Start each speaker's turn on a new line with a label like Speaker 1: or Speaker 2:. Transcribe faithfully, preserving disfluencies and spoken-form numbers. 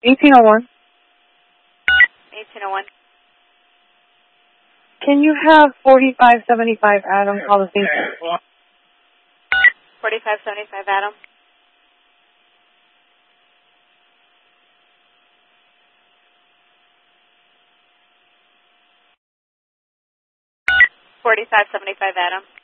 Speaker 1: eighteen oh one.
Speaker 2: eighteen oh one.
Speaker 1: Can you have forty-five seventy-five Adam call the station?
Speaker 2: forty-five seventy-five Adam. forty-five seventy-five Adam.